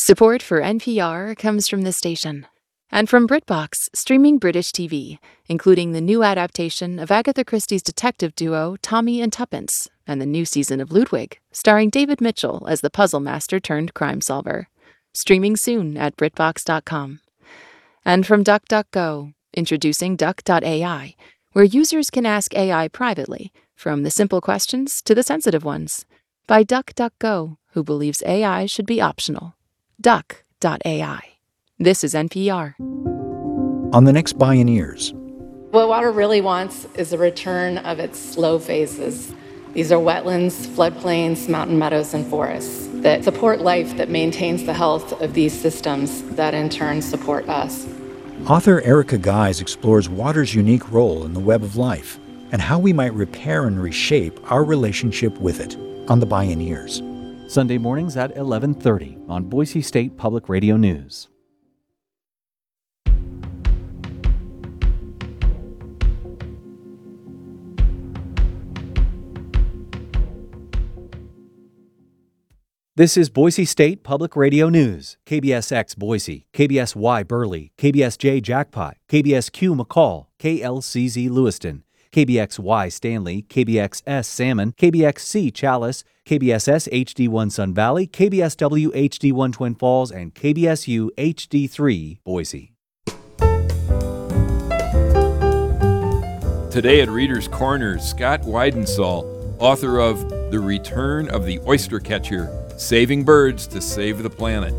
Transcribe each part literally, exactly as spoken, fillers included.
Support for N P R comes from this station and from BritBox, streaming British T V, including the new adaptation of Agatha Christie's detective duo Tommy and Tuppence and the new season of Ludwig, starring David Mitchell as the puzzle master turned crime solver. Streaming soon at BritBox dot com. And from DuckDuckGo, introducing Duck dot A I, where users can ask A I privately, from the simple questions to the sensitive ones, by DuckDuckGo, who believes A I should be optional. Duck dot A I. This is N P R. On the next Bioneers. What water really wants is a return of its slow phases. These are wetlands, floodplains, mountain meadows, and forests that support life, that maintains the health of these systems that in turn support us. Author Erica Guise explores water's unique role in the web of life and how we might repair and reshape our relationship with it on the Bioneers. Sunday mornings at eleven thirty on Boise State Public Radio News. This is Boise State Public Radio News. K B S X Boise, K B S Y Burley, K B S J Jackpot, K B S Q McCall, K L C Z Lewiston, K B X Y Stanley, K B X S Salmon, K B X C Chalice, K B S S H D one Sun Valley, K B S W H D one Twin Falls, and K B S U H D three Boise. Today at Reader's Corner, Scott Weidensaul, author of The Return of the Oyster Catcher, Saving Birds to Save the Planet.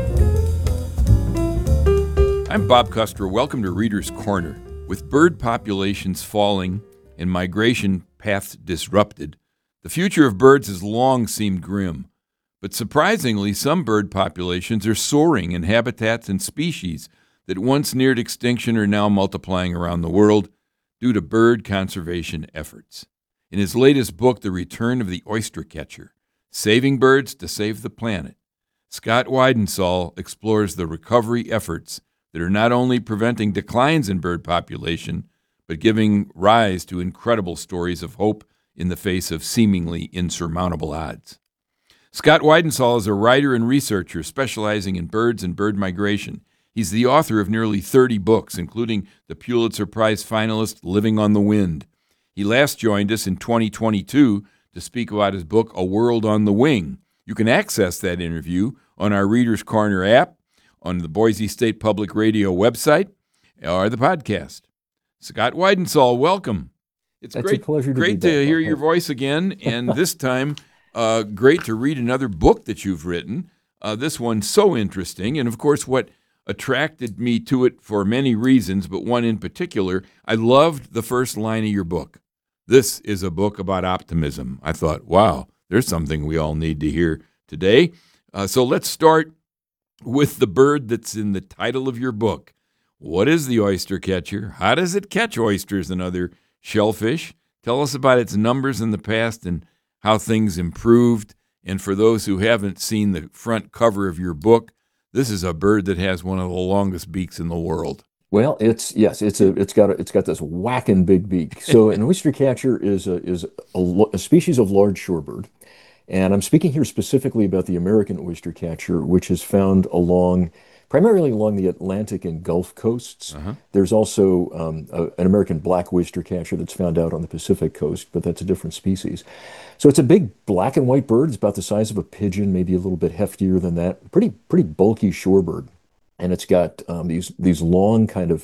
I'm Bob Custer. Welcome to Reader's Corner. With bird populations falling and migration paths disrupted, the future of birds has long seemed grim. But surprisingly, some bird populations are soaring, and habitats and species that once neared extinction are now multiplying around the world due to bird conservation efforts. In his latest book, The Return of the Oyster Catcher, Saving Birds to Save the Planet, Scott Weidensaul explores the recovery efforts that are not only preventing declines in bird population, but giving rise to incredible stories of hope in the face of seemingly insurmountable odds. Scott Weidensaul is a writer and researcher specializing in birds and bird migration. He's the author of nearly thirty books, including the Pulitzer Prize finalist Living on the Wind. He last joined us in twenty twenty-two to speak about his book, A World on the Wing. You can access that interview on our Reader's Corner app, on the Boise State Public Radio website, or the podcast. Scott Weidensaul, welcome. It's It's great, a pleasure to great be to back. hear your voice again, and this time, uh, great to read another book that you've written. Uh, this one's so interesting, and of course, what attracted me to it for many reasons, but one in particular, I loved the first line of your book. This is a book about optimism. I thought, wow, there's something we all need to hear today. Uh, so let's start with the bird that's in the title of your book. What is the oyster catcher? How does it catch oysters and other shellfish? Tell us about its numbers in the past and how things improved. And for those who haven't seen the front cover of your book, this is a bird that has one of the longest beaks in the world. Well, it's yes, it's a it's got a, it's got this whacking big beak. So an oyster catcher is a is a, lo- a species of large shorebird, and I'm speaking here specifically about the American oyster catcher, which is found along primarily along the Atlantic and Gulf coasts. Uh-huh. There's also um, a, an American black oyster catcher that's found out on the Pacific coast, but that's a different species. So it's a big black and white bird. It's about the size of a pigeon, maybe a little bit heftier than that. Pretty pretty bulky shorebird. And it's got um, these these long kind of,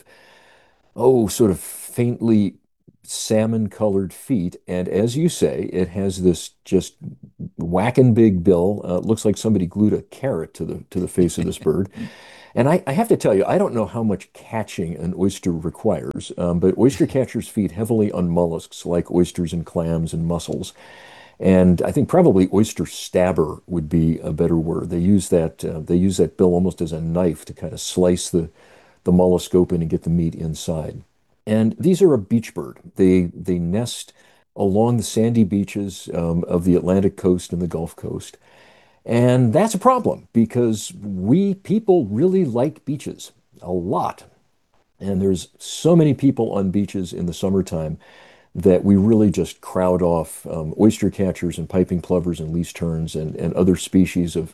oh, sort of faintly salmon-colored feet. And as you say, it has this just whacking big bill. Uh, it looks like somebody glued a carrot to the to the face of this bird. And I, I have to tell you, I don't know how much catching an oyster requires, um, but oyster catchers feed heavily on mollusks like oysters and clams and mussels. And I think probably oyster stabber would be a better word. They use that uh, they use that bill almost as a knife to kind of slice the the mollusk open and get the meat inside. And these are a beach bird. They they nest along the sandy beaches um, of the Atlantic coast and the Gulf Coast. And that's a problem because we people really like beaches a lot. And there's so many people on beaches in the summertime that we really just crowd off um, oyster catchers and piping plovers and least terns and, and other species of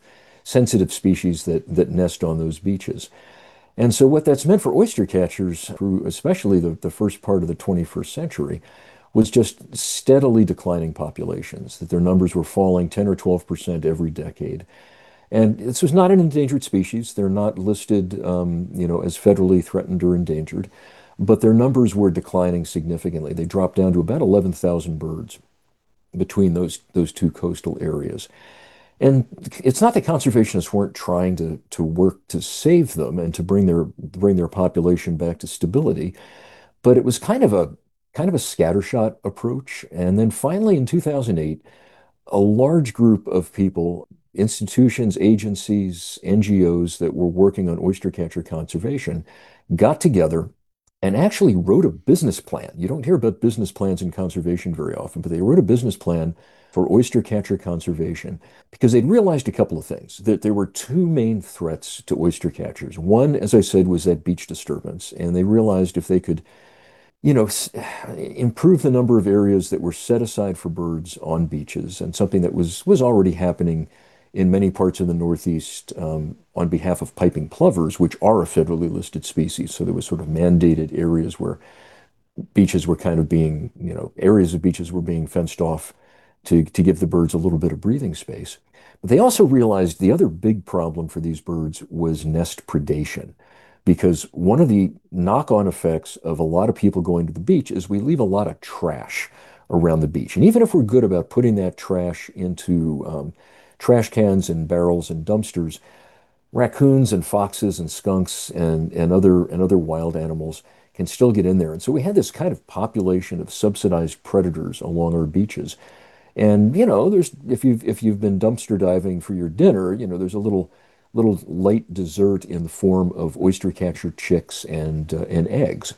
sensitive species that, that nest on those beaches. And so what that's meant for oyster catchers, through especially the, the first part of the twenty-first century, was just steadily declining populations, that their numbers were falling ten or twelve percent every decade. And this was not an endangered species. They're not listed, um, you know, as federally threatened or endangered, but their numbers were declining significantly. They dropped down to about eleven thousand birds between those, those two coastal areas. And it's not that conservationists weren't trying to, to work to save them and to bring their, bring their population back to stability, but it was kind of a, kind of a scattershot approach. And then finally in two thousand eight, a large group of people, institutions, agencies, N G Os that were working on oystercatcher conservation, got together and actually wrote a business plan. You don't hear about business plans in conservation very often, but they wrote a business plan for oystercatcher conservation because they'd realized a couple of things, that there were two main threats to oystercatchers. One, as I said, was that beach disturbance. And they realized if they could, you know, improve the number of areas that were set aside for birds on beaches, and something that was, was already happening in many parts of the Northeast um, on behalf of piping plovers, which are a federally listed species. So there was sort of mandated areas where beaches were kind of being, you know, areas of beaches were being fenced off to, to give the birds a little bit of breathing space. But they also realized the other big problem for these birds was nest predation, because one of the knock-on effects of a lot of people going to the beach is we leave a lot of trash around the beach. And even if we're good about putting that trash into um, trash cans and barrels and dumpsters, raccoons and foxes and skunks and, and other and other wild animals can still get in there. And so we had this kind of population of subsidized predators along our beaches. And, you know, there's if you've if you've been dumpster diving for your dinner, you know, there's a little little light dessert in the form of oystercatcher chicks and uh, and eggs.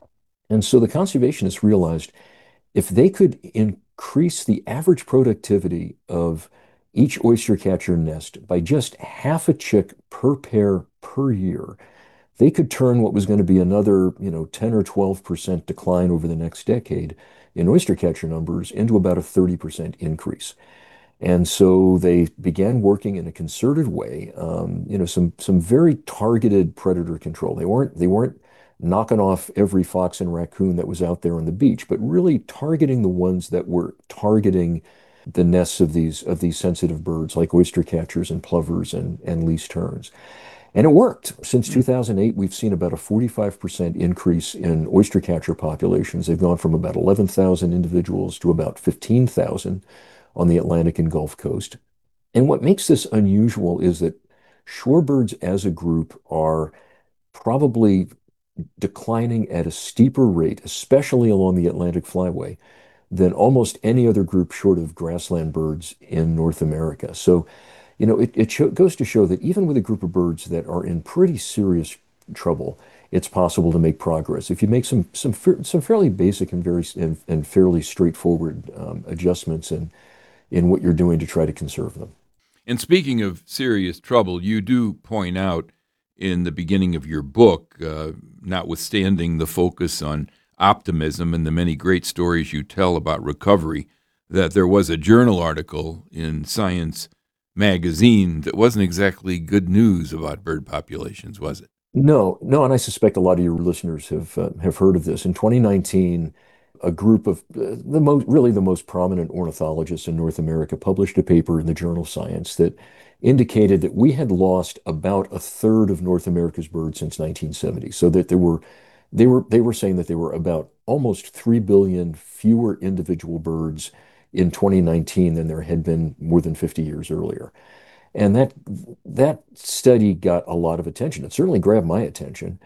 And so the conservationists realized if they could increase the average productivity of each oystercatcher nest by just half a chick per pair per year, they could turn what was going to be another, you know, ten or twelve percent decline over the next decade in oystercatcher numbers into about a thirty percent increase. And so they began working in a concerted way, um, you know, some some very targeted predator control. They weren't they weren't knocking off every fox and raccoon that was out there on the beach, but really targeting the ones that were targeting the nests of these of these sensitive birds like oystercatchers and plovers and, and least terns. And it worked. Since two thousand eight, we've seen about a forty-five percent increase in oystercatcher populations. They've gone from about eleven thousand individuals to about fifteen thousand on the Atlantic and Gulf Coast. And what makes this unusual is that shorebirds as a group are probably declining at a steeper rate, especially along the Atlantic Flyway, than almost any other group short of grassland birds in North America. So, you know, it, it show, goes to show that even with a group of birds that are in pretty serious trouble, it's possible to make progress if you make some some some fairly basic and very and, and fairly straightforward um, adjustments in in what you're doing to try to conserve them. And speaking of serious trouble, you do point out in the beginning of your book, uh, notwithstanding the focus on optimism and the many great stories you tell about recovery, that there was a journal article in Science magazine that wasn't exactly good news about bird populations, was it? No, no, and I suspect a lot of your listeners have uh, have heard of this. In twenty nineteen, a group of uh, the most, really the most prominent ornithologists in North America published a paper in the journal Science that indicated that we had lost about a third of North America's birds since nineteen seventy. So that there were, they were, they were saying that there were about almost three billion fewer individual birds in twenty nineteen than there had been more than fifty years earlier. And that that study got a lot of attention. It certainly grabbed my attention.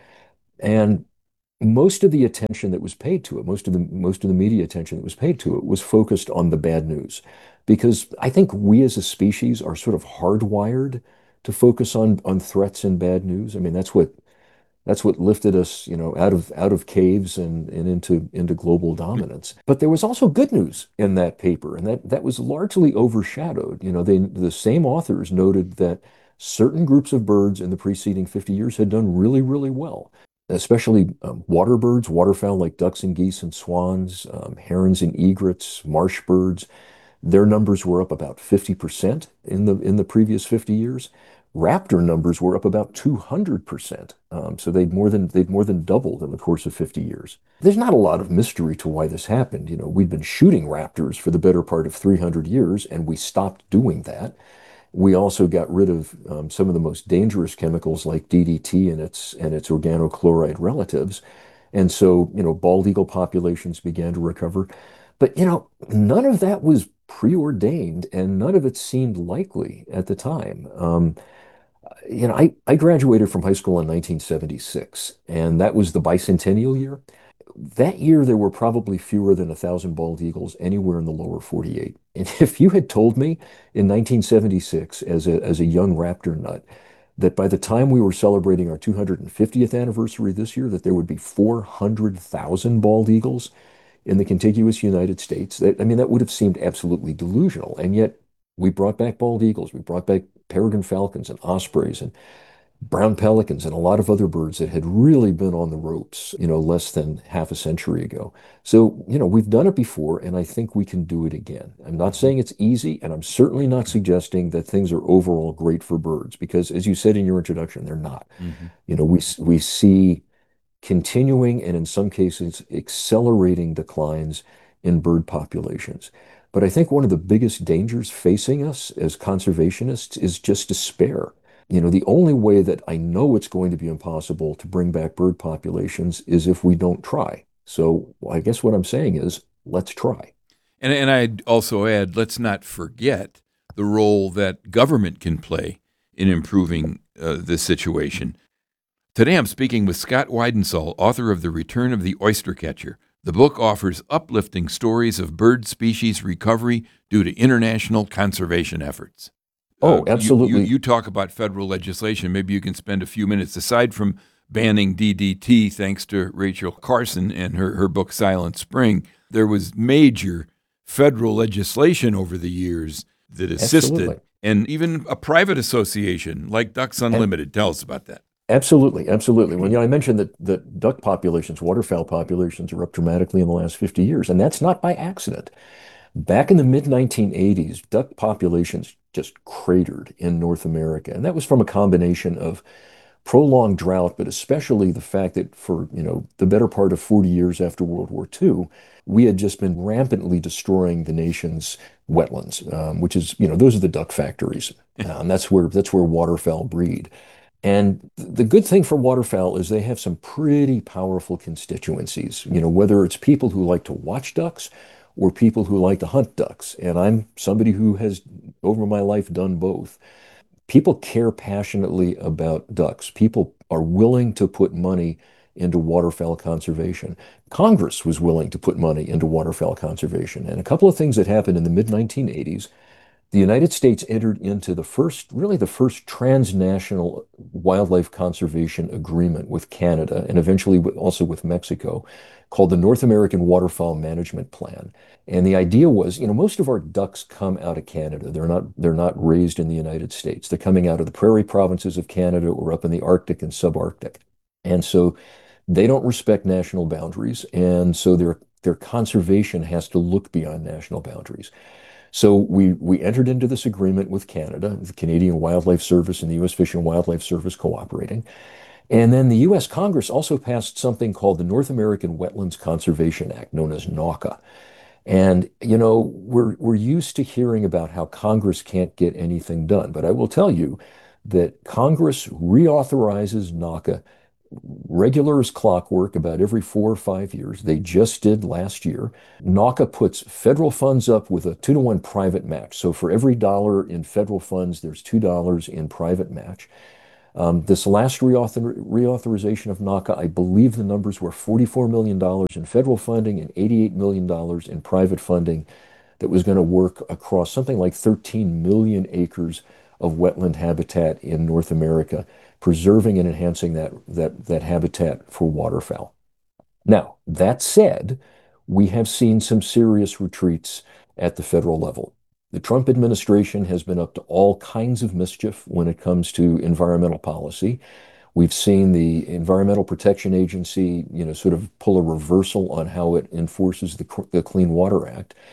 And most of the attention that was paid to it, most of the most of the media attention that was paid to it was focused on the bad news. Because I think we as a species are sort of hardwired to focus on on threats and bad news. I mean, that's what that's what lifted us, you know, out of out of caves and, and into into global dominance. But there was also good news in that paper, and that that was largely overshadowed. You know, they the same authors noted that certain groups of birds in the preceding fifty years had done really, really well, especially um, water birds, waterfowl like ducks and geese and swans, um, herons and egrets, marsh birds. Their numbers were up about fifty percent in the in the previous fifty years. Raptor numbers were up about two hundred percent. Um, so they'd more than they'd more than doubled in the course of fifty years. There's not a lot of mystery to why this happened. You know, we'd been shooting raptors for the better part of three hundred years, and we stopped doing that. We also got rid of um, some of the most dangerous chemicals like D D T and its and its organochloride relatives. And so, you know, bald eagle populations began to recover. But, you know, none of that was preordained and none of it seemed likely at the time. Um, you know, I, I graduated from high school in nineteen seventy-six, and that was the bicentennial year. That year, there were probably fewer than a thousand bald eagles anywhere in the lower forty-eight. And if you had told me in nineteen seventy-six, as a, as a young raptor nut, that by the time we were celebrating our two hundred fiftieth anniversary this year, that there would be four hundred thousand bald eagles in the contiguous United States, that, I mean, that would have seemed absolutely delusional. And yet we brought back bald eagles, we brought back peregrine falcons and ospreys and brown pelicans and a lot of other birds that had really been on the ropes, you know, less than half a century ago. So, you know, we've done it before, and I think we can do it again. I'm not saying it's easy, and I'm certainly not suggesting that things are overall great for birds, because as you said in your introduction, they're not. Mm-hmm. You know, we, we see continuing and in some cases accelerating declines in bird populations. But I think one of the biggest dangers facing us as conservationists is just despair. You know, the only way that I know it's going to be impossible to bring back bird populations is if we don't try. So I guess what I'm saying is, let's try. And, and I'd also add, let's not forget the role that government can play in improving uh, this situation. Today I'm speaking with Scott Weidensaul, author of The Return of the Oystercatcher. The book offers uplifting stories of bird species recovery due to international conservation efforts. Oh, absolutely. Uh, you, you, you talk about federal legislation. Maybe you can spend a few minutes, aside from banning D D T, thanks to Rachel Carson and her, her book Silent Spring. There was major federal legislation over the years that assisted, absolutely. And even a private association like Ducks Unlimited. And, Tell us about that. Absolutely, absolutely. Well, you know, I mentioned that, that duck populations, waterfowl populations, are up dramatically in the last fifty years, and that's not by accident. Back in the mid nineteen eighties, duck populations just cratered in North America. And that was from a combination of prolonged drought, but especially the fact that for, you know, the better part of forty years after World War Two, we had just been rampantly destroying the nation's wetlands, um, which is, you know, those are the duck factories. Um, that's where that's where waterfowl breed. And the good thing for waterfowl is they have some pretty powerful constituencies, you know, whether it's people who like to watch ducks or people who like to hunt ducks. And I'm somebody who has, over my life, done both. People care passionately about ducks. People are willing to put money into waterfowl conservation. Congress was willing to put money into waterfowl conservation. And a couple of things that happened in the mid nineteen eighties, the United States entered into the first, really the first transnational wildlife conservation agreement with Canada, and eventually with, also with Mexico, called the North American Waterfowl Management Plan. And the idea was, you know, most of our ducks come out of Canada. They're not, they're not raised in the United States. They're coming out of the prairie provinces of Canada or up in the Arctic and subarctic. And so they don't respect national boundaries. And so their, their conservation has to look beyond national boundaries. So we, we entered into this agreement with Canada, the Canadian Wildlife Service and the U S Fish and Wildlife Service cooperating. And then the U S Congress also passed something called the North American Wetlands Conservation Act, known as NAWCA. And, you know, we're, we're used to hearing about how Congress can't get anything done. But I will tell you that Congress reauthorizes NAWCA regular as clockwork about every four or five years. They just did last year. NAWCA puts federal funds up with a two to one private match. So for every dollar in federal funds, there's two dollars in private match. Um, this last reauthor reauthorization of NAWCA, I believe the numbers were forty-four million dollars in federal funding and eighty-eight million dollars in private funding that was going to work across something like thirteen million acres of wetland habitat in North America, preserving and enhancing that, that, that habitat for waterfowl. Now, that said, we have seen some serious retreats at the federal level. The Trump administration has been up to all kinds of mischief when it comes to environmental policy. We've seen the Environmental Protection Agency, you know, sort of pull a reversal on how it enforces the, the Clean Water Act.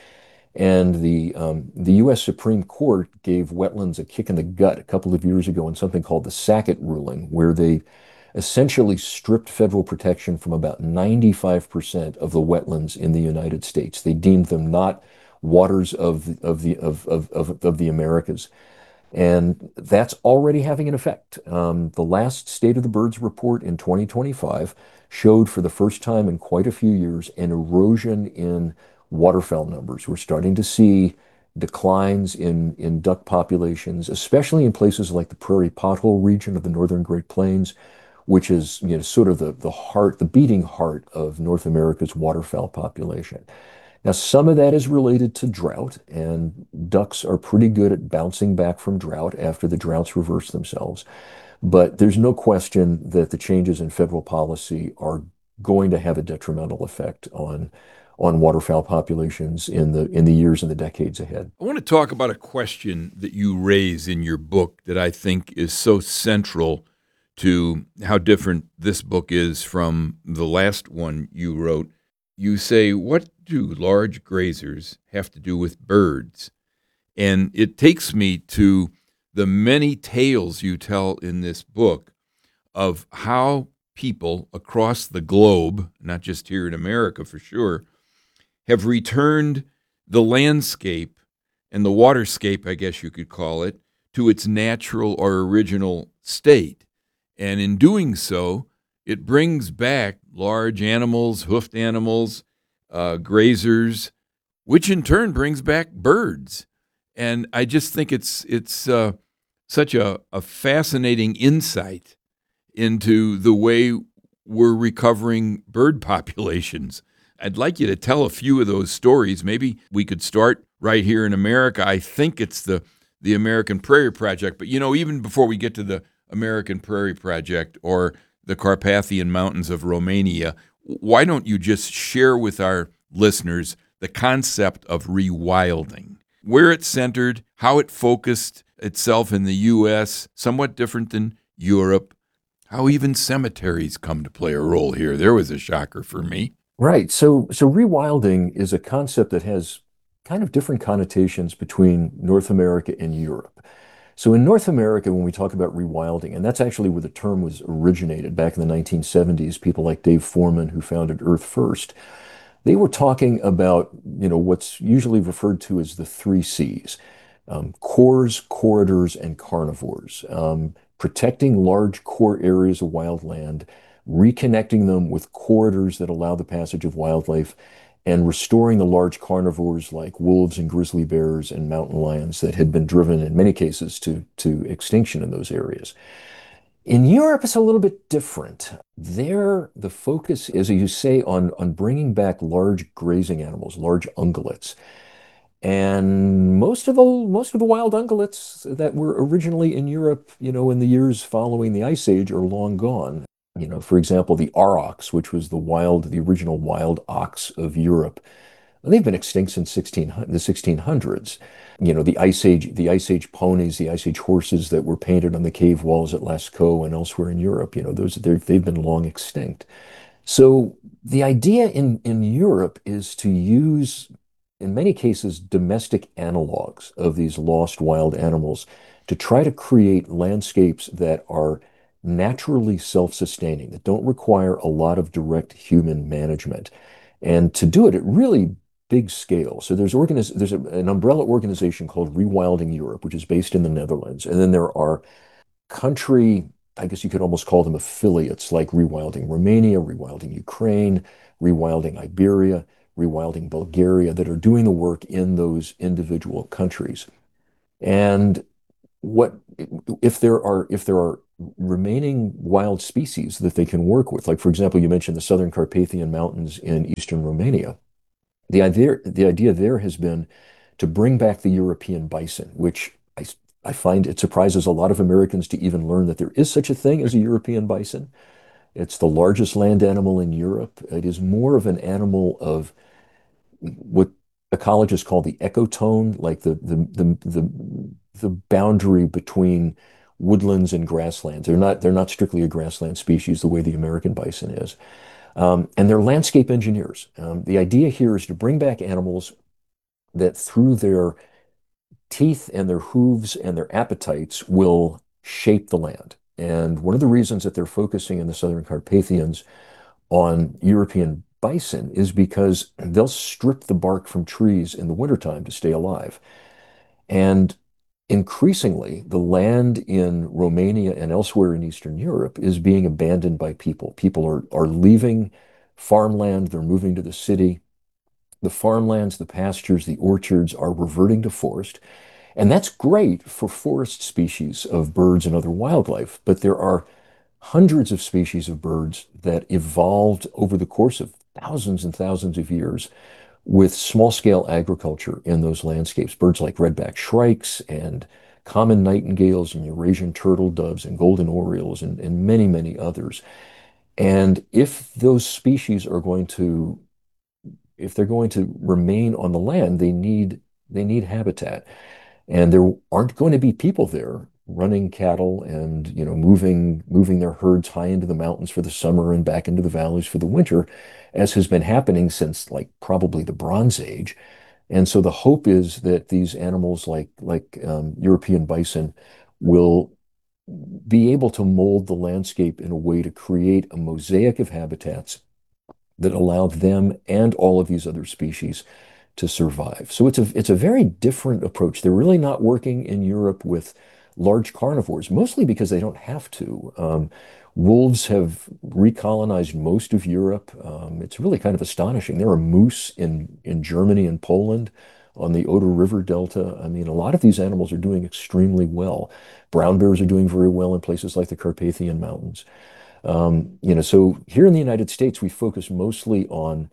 And the um, the U S Supreme Court gave wetlands a kick in the gut a couple of years ago in something called the Sackett ruling, where they essentially stripped federal protection from about ninety-five percent of the wetlands in the United States. They deemed them not waters of the, of the of, of, of, of the Americas. And that's already having an effect. Um, the last State of the Birds report in twenty twenty-five showed for the first time in quite a few years an erosion in waterfowl numbers. We're starting to see declines in, in duck populations, especially in places like the prairie pothole region of the northern Great Plains, which is, you know, sort of the, the heart, the beating heart of North America's waterfowl population. Now, some of that is related to drought, and ducks are pretty good at bouncing back from drought after the droughts reverse themselves. But there's no question that the changes in federal policy are going to have a detrimental effect on on waterfowl populations in the in the years and the decades ahead. I want to talk about a question that you raise in your book that I think is so central to how different this book is from the last one you wrote. You say, what do large grazers have to do with birds? And it takes me to the many tales you tell in this book of how people across the globe, not just here in America for sure, have returned the landscape and the waterscape, I guess you could call it, to its natural or original state. And in doing so, it brings back large animals, hoofed animals, uh, grazers, which in turn brings back birds. And I just think it's it's uh, such a, a fascinating insight into the way we're recovering bird populations. I'd like you to tell a few of those stories. Maybe we could start right here in America. I think it's the, the American Prairie Project. But, you know, even before we get to the American Prairie Project or the Carpathian Mountains of Romania, why don't you just share with our listeners the concept of rewilding, where it centered, how it focused itself in the U S, somewhat different than Europe, how even cemeteries come to play a role here. There was a shocker for me. Right. So, so rewilding is a concept that has kind of different connotations between North America and Europe. So in North America, when we talk about rewilding, and that's actually where the term was originated back in the nineteen seventies, people like Dave Foreman, who founded Earth First, they were talking about, you know, what's usually referred to as the three C's, um, cores, corridors, and carnivores, um, protecting large core areas of wild land, reconnecting them with corridors that allow the passage of wildlife, and restoring the large carnivores like wolves and grizzly bears and mountain lions that had been driven in many cases to, to extinction in those areas. In Europe, it's a little bit different. There, the focus is, as you say, on, on bringing back large grazing animals, large ungulates. And most of the most of the wild ungulates that were originally in Europe, you know, in the years following the Ice Age, are long gone. You know, for example, the aurochs, which was the wild, the original wild ox of Europe, they've been extinct since the sixteen hundreds. You know, the Ice Age, the Ice Age ponies, the Ice Age horses that were painted on the cave walls at Lascaux and elsewhere in Europe, you know, those they've been long extinct. So the idea in in Europe is to use, in many cases, domestic analogs of these lost wild animals to try to create landscapes that are naturally self-sustaining, that don't require a lot of direct human management, and to do it at really big scale. So there's organiz there's a, an umbrella organization called Rewilding Europe, which is based in the Netherlands, and then there are country, I guess you could almost call them affiliates, like Rewilding Romania, Rewilding Ukraine, Rewilding Iberia, Rewilding Bulgaria, that are doing the work in those individual countries. And what if there are if there are remaining wild species that they can work with? Like, for example, you mentioned the Southern Carpathian Mountains in eastern Romania. The idea the idea there has been to bring back the European bison, which I I find it surprises a lot of Americans to even learn that there is such a thing as a European bison. It's the largest land animal in Europe. It is more of an animal of what ecologists call the ecotone, like the the the the, the boundary between woodlands and grasslands. They're not they're not strictly a grassland species the way the American bison is. Um, and they're landscape engineers. Um, the idea here is to bring back animals that through their teeth and their hooves and their appetites will shape the land. And one of the reasons that they're focusing in the Southern Carpathians on European bison is because they'll strip the bark from trees in the wintertime to stay alive. And increasingly, the land in Romania and elsewhere in Eastern Europe is being abandoned by people. People are, are leaving farmland, they're moving to the city. The farmlands, the pastures, the orchards are reverting to forest. And that's great for forest species of birds and other wildlife, but there are hundreds of species of birds that evolved over the course of thousands and thousands of years with small-scale agriculture in those landscapes. Birds like redback shrikes and common nightingales and Eurasian turtle doves and golden orioles and, and many, many others. And if those species are going to, if they're going to remain on the land, they need they need habitat. And there aren't going to be people there running cattle and, you know, moving moving their herds high into the mountains for the summer and back into the valleys for the winter, as has been happening since like probably the Bronze Age. And so the hope is that these animals like like um, European bison will be able to mold the landscape in a way to create a mosaic of habitats that allow them and all of these other species to survive. So it's a it's a very different approach. They're really not working in Europe with large carnivores, mostly because they don't have to. Um, wolves have recolonized most of Europe. Um, it's really kind of astonishing. There are moose in in Germany and Poland on the Oder River Delta. I mean, a lot of these animals are doing extremely well. Brown bears are doing very well in places like the Carpathian Mountains. Um, you know, so here in the United States, we focus mostly on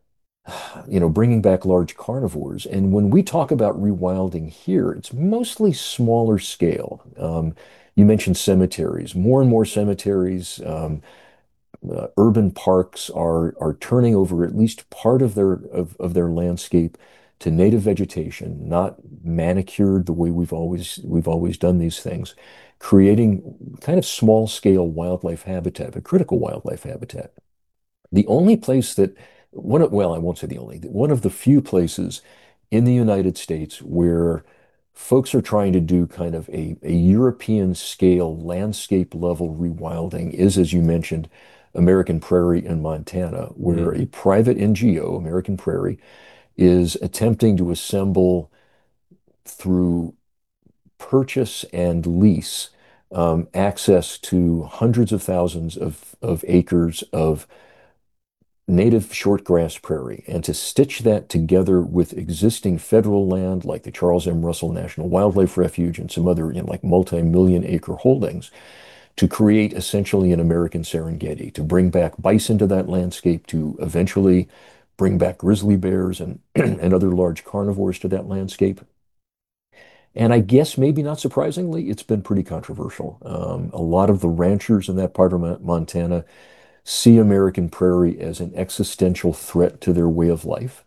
you know, bringing back large carnivores. And when we talk about rewilding here, it's mostly smaller scale. Um, you mentioned cemeteries. More and more cemeteries, um, uh, urban parks are are turning over at least part of their of, of their landscape to native vegetation, not manicured the way we've always we've always done these things, creating kind of small scale wildlife habitat, a critical wildlife habitat. The only place that one of, well, I won't say the only, one of the few places in the United States where folks are trying to do kind of a, a European scale landscape level rewilding is, as you mentioned, American Prairie in Montana, where Mm. a private N G O, American Prairie, is attempting to assemble through purchase and lease um, access to hundreds of thousands of, of acres of native shortgrass prairie, and to stitch that together with existing federal land like the Charles M. Russell National Wildlife Refuge and some other, you know, like multi-million acre holdings, to create essentially an American Serengeti, to bring back bison to that landscape, to eventually bring back grizzly bears and, and other large carnivores to that landscape. And I guess maybe not surprisingly, it's been pretty controversial. Um, a lot of the ranchers in that part of Montana see American Prairie as an existential threat to their way of life.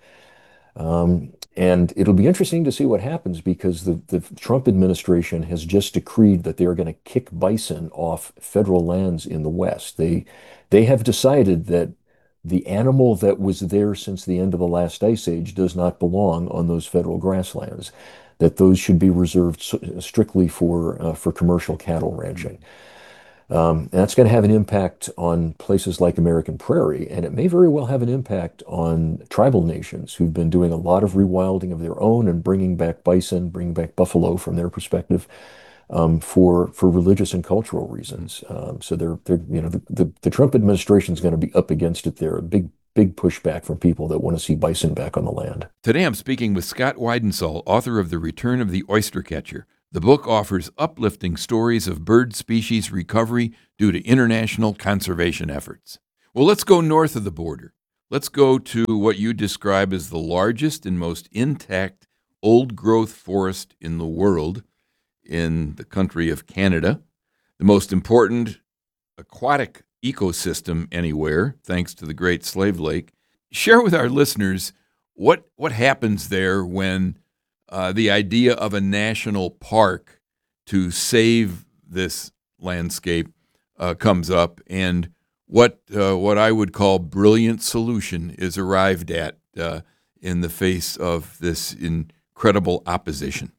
Um, and it'll be interesting to see what happens because the, the Trump administration has just decreed that they are going to kick bison off federal lands in the West. They, they have decided that the animal that was there since the end of the last ice age does not belong on those federal grasslands, that those should be reserved strictly for, uh, for commercial cattle ranching. Um, and that's going to have an impact on places like American Prairie, and it may very well have an impact on tribal nations who've been doing a lot of rewilding of their own and bringing back bison, bringing back buffalo from their perspective um, for for religious and cultural reasons. Um, so they're they're you know the, the, the Trump administration is going to be up against it there. A big big pushback from people that want to see bison back on the land. Today I'm speaking with Scott Weidensaul, author of The Return of the Oystercatcher. The book offers uplifting stories of bird species recovery due to international conservation efforts. Well, let's go north of the border. Let's go to what you describe as the largest and most intact old-growth forest in the world, in the country of Canada, the most important aquatic ecosystem anywhere, thanks to the Great Slave Lake. Share with our listeners what what happens there when Uh, the idea of a national park to save this landscape uh, comes up, and what uh, what I would call brilliant solution is arrived at uh, in the face of this incredible opposition?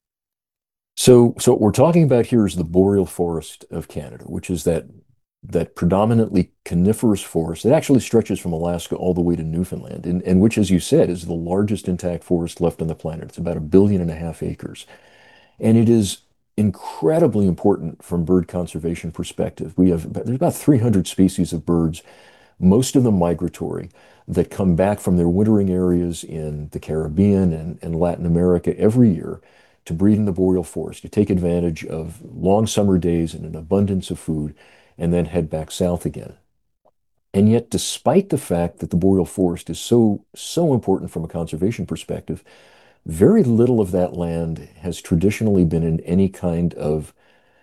So, so what we're talking about here is the boreal forest of Canada, which is that that predominantly coniferous forest that actually stretches from Alaska all the way to Newfoundland, and, and which, as you said, is the largest intact forest left on the planet. It's about a billion and a half acres. And it is incredibly important from bird conservation perspective. We have, there's about three hundred species of birds, most of them migratory, that come back from their wintering areas in the Caribbean and, and Latin America every year to breed in the boreal forest, to take advantage of long summer days and an abundance of food, and then head back south again. And yet, despite the fact that the boreal forest is so, so important from a conservation perspective, very little of that land has traditionally been in any kind of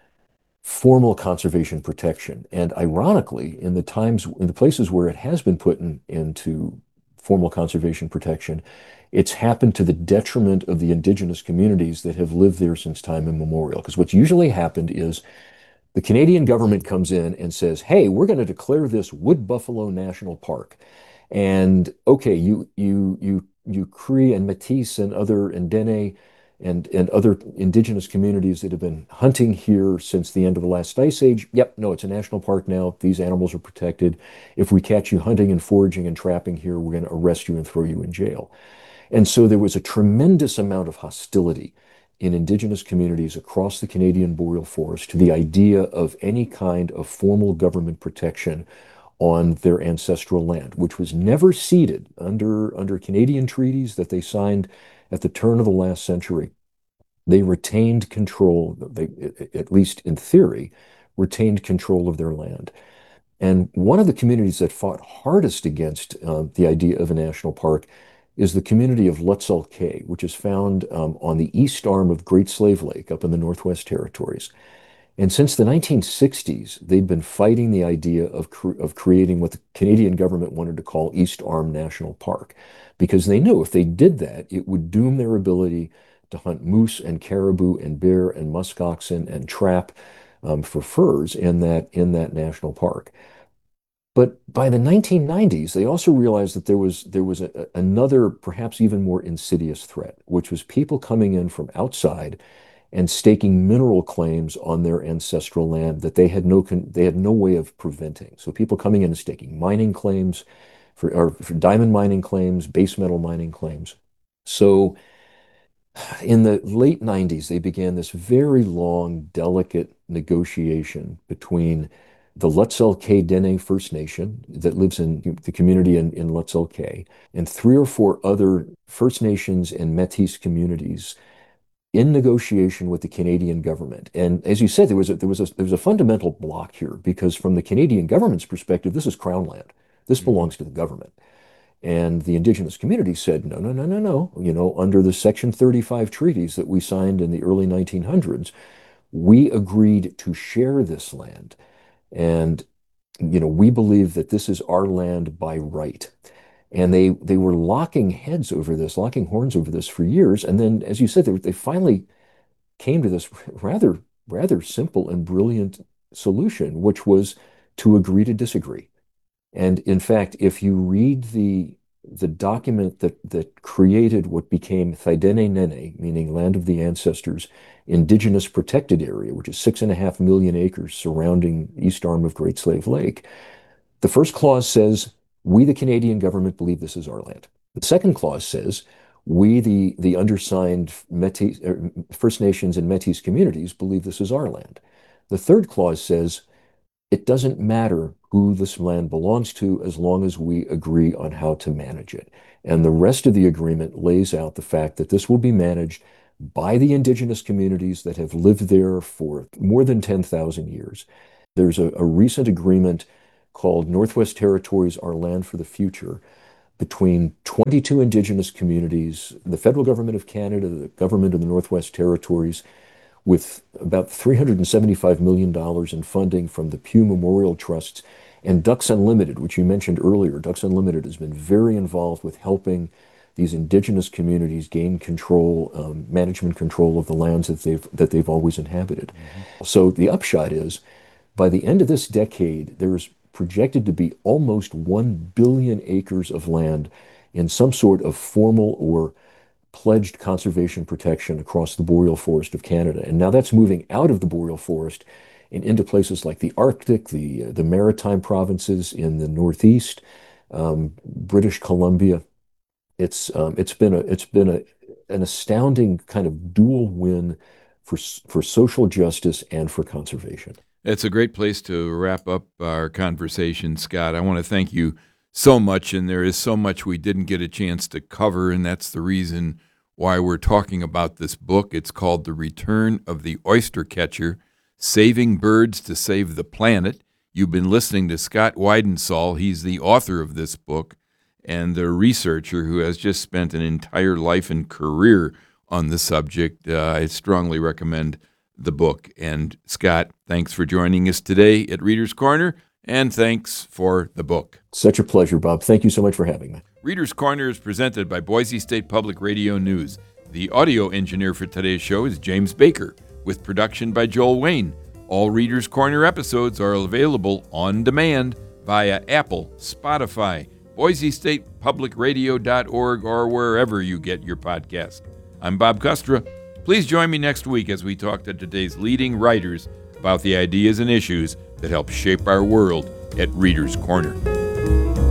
formal conservation protection. And ironically, in the times, in the places where it has been put in, into formal conservation protection, it's happened to the detriment of the indigenous communities that have lived there since time immemorial. Because what's usually happened is the Canadian government comes in and says, hey, we're going to declare this Wood Buffalo National Park. And okay, you you you you Cree and Métis and other and Dene and and other indigenous communities that have been hunting here since the end of the last ice age. Yep, no, it's a national park now. These animals are protected. If we catch you hunting and foraging and trapping here, we're going to arrest you and throw you in jail. And so there was a tremendous amount of hostility in indigenous communities across the Canadian boreal forest to the idea of any kind of formal government protection on their ancestral land, which was never ceded under, under Canadian treaties that they signed at the turn of the last century. They retained control, they, at least in theory, retained control of their land. And one of the communities that fought hardest against uh, the idea of a national park is the community of Lutzel K'e, which is found um, on the east arm of Great Slave Lake up in the Northwest Territories. And since the nineteen sixties, they'd been fighting the idea of, cre of creating what the Canadian government wanted to call East Arm National Park, because they knew if they did that, it would doom their ability to hunt moose and caribou and bear and muskoxen and trap um, for furs in that, in that national park. But by the nineteen nineties, they also realized that there was there was a, another, perhaps even more insidious threat, which was people coming in from outside and staking mineral claims on their ancestral land that they had no they had no way of preventing. So people coming in and staking mining claims for, or for diamond mining claims, base metal mining claims. So in the late nineties, they began this very long, delicate negotiation between the Lutzel K'e Dene First Nation that lives in the community in, in Lutzel K'e, and three or four other First Nations and Métis communities in negotiation with the Canadian government. And as you said, there was a, there was a, there was a fundamental block here, because from the Canadian government's perspective, this is Crown land. This belongs to the government. And the indigenous community said, no, no, no, no, no. You know, under the Section thirty-five treaties that we signed in the early nineteen hundreds, we agreed to share this land. And, you know, we believe that this is our land by right. And they they were locking heads over this, locking horns over this for years. And then, as you said, they, they finally came to this rather, rather simple and brilliant solution, which was to agree to disagree. And in fact, if you read the the document that that created what became Thaidene Nene, meaning Land of the Ancestors, Indigenous Protected Area, which is six and a half million acres surrounding east arm of Great Slave Lake, the first clause says, we, the Canadian government, believe this is our land. The second clause says, we, the, the undersigned Métis, er, First Nations and Métis communities, believe this is our land. The third clause says, it doesn't matter who this land belongs to as long as we agree on how to manage it. And the rest of the agreement lays out the fact that this will be managed by the indigenous communities that have lived there for more than ten thousand years. There's a, a recent agreement called Northwest Territories, Our Land for the Future, between twenty-two indigenous communities, the federal government of Canada, the government of the Northwest Territories, with about three hundred seventy-five million dollars in funding from the Pew Memorial Trusts, and Ducks Unlimited, which you mentioned earlier. Ducks Unlimited has been very involved with helping these indigenous communities gain control, um, management control of the lands that they've, that they've always inhabited. Mm-hmm. So the upshot is, by the end of this decade, there's projected to be almost one billion acres of land in some sort of formal or pledged conservation protection across the boreal forest of Canada. And now that's moving out of the boreal forest and into places like the Arctic, the, the maritime provinces in the Northeast, um, British Columbia. It's, um, it's been, a, it's been a, an astounding kind of dual win for, for social justice and for conservation. It's a great place to wrap up our conversation, Scott. I want to thank you so much, and there is so much we didn't get a chance to cover, and that's the reason why we're talking about this book. It's called The Return of the Oyster Catcher, Saving Birds to Save the Planet. You've been listening to Scott Weidensaul. He's the author of this book and the researcher who has just spent an entire life and career on the subject. Uh, I strongly recommend the book. And Scott, thanks for joining us today at Reader's Corner, and thanks for the book. Such a pleasure, Bob. Thank you so much for having me. Reader's Corner is presented by Boise State Public Radio News. The audio engineer for today's show is James Baker, with production by Joel Wayne. All Reader's Corner episodes are available on demand via Apple, Spotify, Boise State Public Radio dot org, or wherever you get your podcast. I'm Bob Kustra. Please join me next week as we talk to today's leading writers about the ideas and issues that help shape our world at Reader's Corner.